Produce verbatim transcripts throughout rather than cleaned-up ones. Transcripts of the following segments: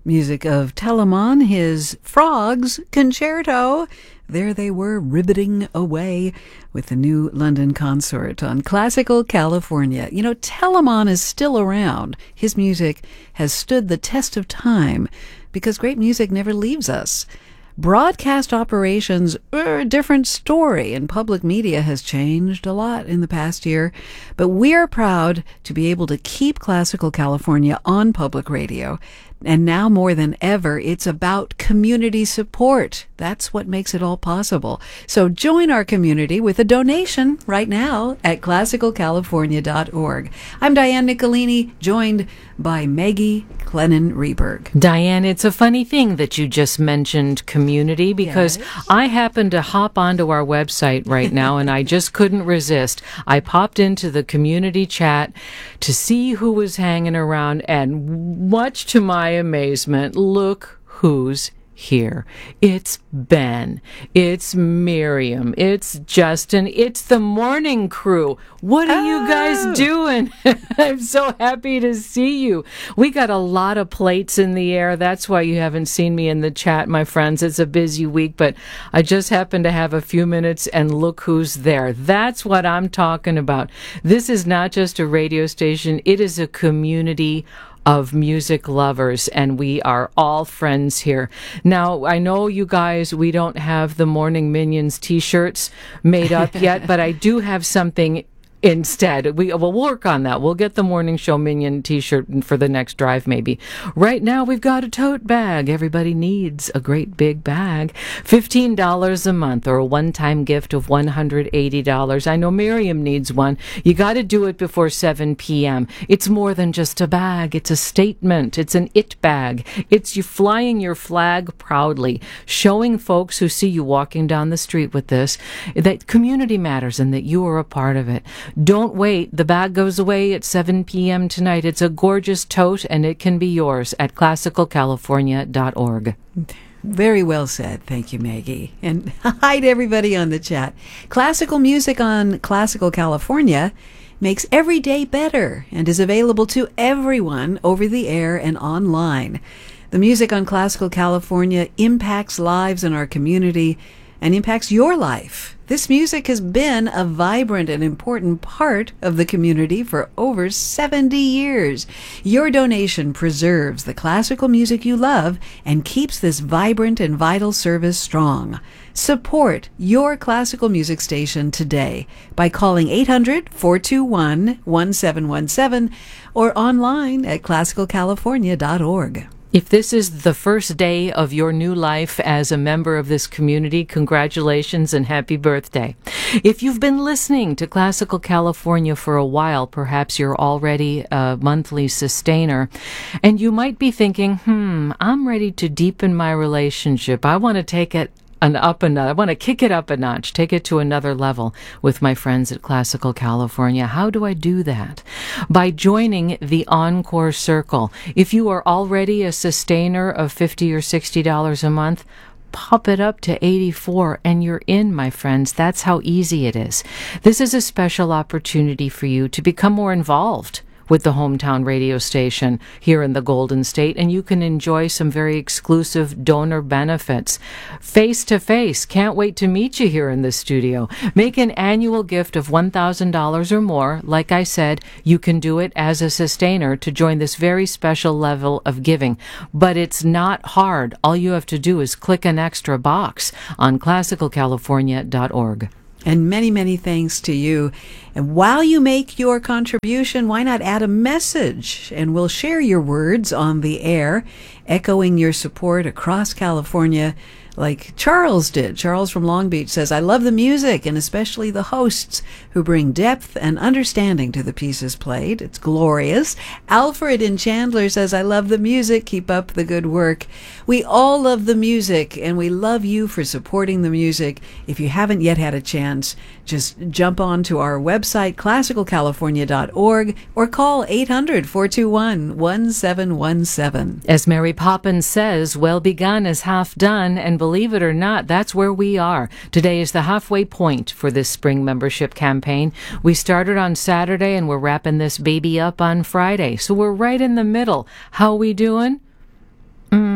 Music of Telemann, his Frogs Concerto. There they were, ribbiting away with the new London Consort on Classical California. You know, Telemann is still around. His music has stood the test of time because great music never leaves us. Broadcast operations are a different story, and public media has changed a lot in the past year. But we're proud to be able to keep Classical California on public radio. And now more than ever, it's about community support. That's what makes it all possible. So join our community with a donation right now at classical california dot org. I'm Diane Nicolini, joined by Maggie Clennon Reberg. Diane, it's a funny thing that you just mentioned community, because yes. I happened to hop onto our website right now and I just couldn't resist. I popped into the community chat to see who was hanging around, and much to my amazement, look who's here. It's Ben. It's Miriam. It's Justin. It's the morning crew. What are oh. you guys doing? I'm so happy to see you. We got a lot of plates in the air. That's why you haven't seen me in the chat, my friends. It's a busy week, but I just happened to have a few minutes, and look who's there. That's what I'm talking about. This is not just a radio station. It is a community of music lovers, and we are all friends here. Now, I know you guys, we don't have the Morning Minions t-shirts made up yet, but I do have something instead. We will work on that. We'll get the Morning Show Minion t-shirt for the next drive, maybe. Right now, we've got a tote bag. Everybody needs a great big bag. fifteen dollars a month, or a one-time gift of one hundred eighty dollars. I know Miriam needs one. You got to do it before seven p.m. It's more than just a bag. It's a statement. It's an it bag. It's you flying your flag proudly, showing folks who see you walking down the street with this that community matters and that you are a part of it. Don't wait. The bag goes away at seven p.m. tonight. It's a gorgeous tote, and it can be yours at classical california dot org. Very well said. Thank you, Maggie. And hi to everybody on the chat. Classical music on Classical California makes every day better and is available to everyone over the air and online. The music on Classical California impacts lives in our community and impacts your life. This music has been a vibrant and important part of the community for over seventy years. Your donation preserves the classical music you love and keeps this vibrant and vital service strong. Support your classical music station today by calling eight hundred, four two one, one seven one seven or online at classical california dot org. If this is the first day of your new life as a member of this community, congratulations and happy birthday. If you've been listening to Classical California for a while, perhaps you're already a monthly sustainer, and you might be thinking, hmm, I'm ready to deepen my relationship. I want to take it an up another. I want to kick it up a notch, take it to another level with my friends at Classical California. How do I do that? By joining the Encore Circle. If you are already a sustainer of fifty or sixty dollars a month, pop it up to eighty-four and you're in, my friends. That's how easy it is. This is a special opportunity for you to become more involved with the hometown radio station here in the Golden State, and you can enjoy some very exclusive donor benefits. Face to face, can't wait to meet you here in the studio. Make an annual gift of one thousand dollars or more. Like I said, you can do it as a sustainer to join this very special level of giving. But it's not hard. All you have to do is click an extra box on classical california dot org. And many, many thanks to you. And while you make your contribution, why not add a message? And we'll share your words on the air, echoing your support across California, like Charles did. Charles from Long Beach says, I love the music and especially the hosts who bring depth and understanding to the pieces played. It's glorious. Alfred in Chandler says, I love the music. Keep up the good work. We all love the music, and we love you for supporting the music. If you haven't yet had a chance, just jump on to our website, classical california dot org, or call eight hundred, four two one, one seven one seven. As Mary Poppins says, well begun is half done, and believe it or not, that's where we are. Today is the halfway point for this spring membership campaign. We started on Saturday, and we're wrapping this baby up on Friday, so we're right in the middle. How we doing? Mm.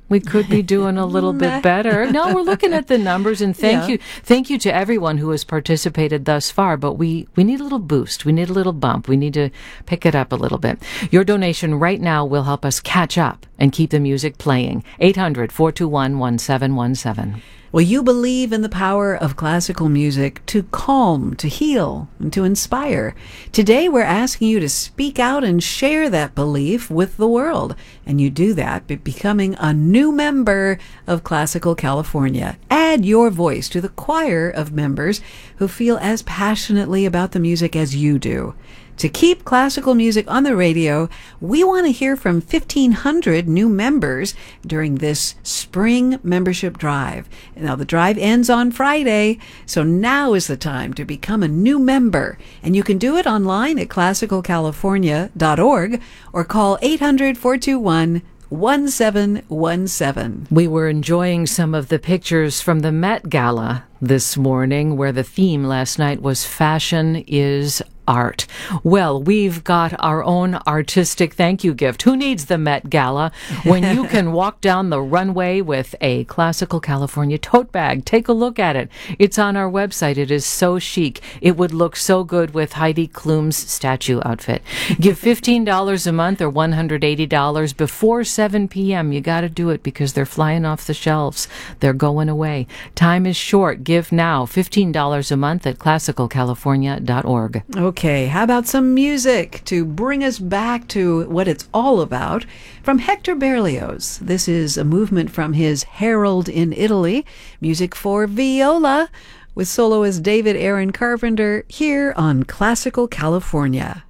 We could be doing a little bit better. No, we're looking at the numbers, and thank yeah. you. Thank you to everyone who has participated thus far, but we, we need a little boost. We need a little bump. We need to pick it up a little bit. Your donation right now will help us catch up and keep the music playing. eight hundred, four two one, one seven one seven. Well, you believe in the power of classical music to calm, to heal, and to inspire. Today, we're asking you to speak out and share that belief with the world. And you do that by becoming a new member of Classical California. Add your voice to the choir of members who feel as passionately about the music as you do. To keep classical music on the radio, we want to hear from fifteen hundred new members during this spring membership drive. Now, the drive ends on Friday, so now is the time to become a new member. And you can do it online at classical california dot org or call eight hundred, four two one, one seven one seven. We were enjoying some of the pictures from the Met Gala this morning, where the theme last night was Fashion is Art. Well, we've got our own artistic thank you gift. Who needs the Met Gala when you can walk down the runway with a Classical California tote bag? Take a look at it. It's on our website. It is so chic. It would look so good with Heidi Klum's statue outfit. Give fifteen dollars a month or one hundred eighty dollars before seven p.m. You got to do it because they're flying off the shelves. They're going away. Time is short. Give now. fifteen dollars a month at classical california dot org. Okay, how about some music to bring us back to what it's all about? From Hector Berlioz, this is a movement from his Harold in Italy, music for viola, with soloist David Aaron Carpenter here on Classical California.